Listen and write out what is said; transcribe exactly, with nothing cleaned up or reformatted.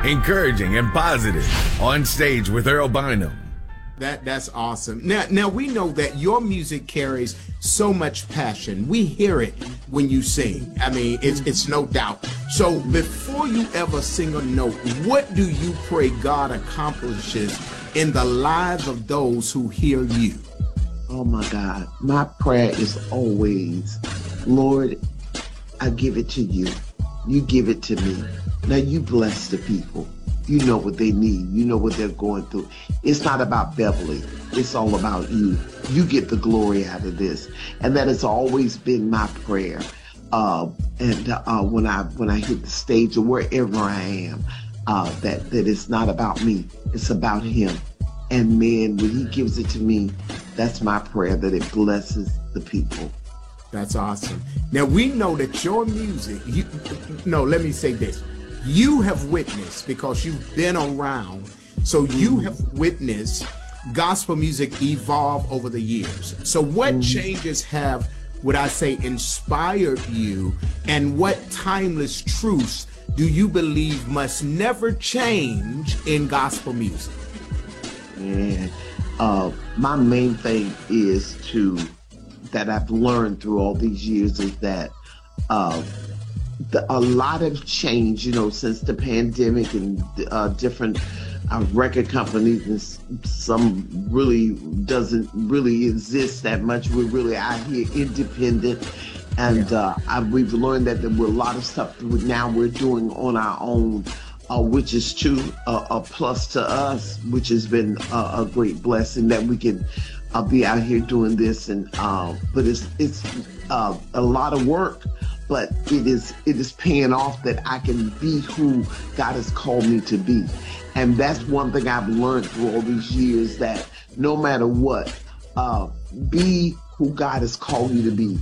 encouraging and positive. On Stage with Earl Bynum. That that's awesome. Now now we know that your music carries so much passion. We hear it when you sing. I mean, it's it's no doubt. So before you ever sing a note, what do you pray God accomplishes in the lives of those who hear you? Oh my God. My prayer is always, Lord, I give it to you. You give it to me. Now you bless the people. You know what they need. You know what they're going through. It's not about Beverly. It's all about you. You get the glory out of this. And that has always been my prayer. Uh, and uh, when I when I hit the stage or wherever I am, uh, that, that it's not about me. It's about him. And man, when he gives it to me, that's my prayer, that it blesses the people. That's awesome. Now we know that your music, you, no, let me say this. You have witnessed, because you've been around, so you have witnessed gospel music evolve over the years. So what mm. changes have, would I say, inspired you, and what timeless truths do you believe must never change in gospel music? Yeah. Uh, my main thing is to, that I've learned through all these years is that uh, The, a lot of change, you know, since the pandemic and uh, different uh, record companies, and some really doesn't really exist that much. We're really out here independent, and yeah. uh, I, we've learned that there were a lot of stuff that now we're doing on our own, uh, which is too uh, a plus to us, which has been a, a great blessing that we can uh, be out here doing this. And uh, but it's it's uh, a lot of work. But it is it is paying off that I can be who God has called me to be. And that's one thing I've learned through all these years, that no matter what, uh, be who God has called you to be.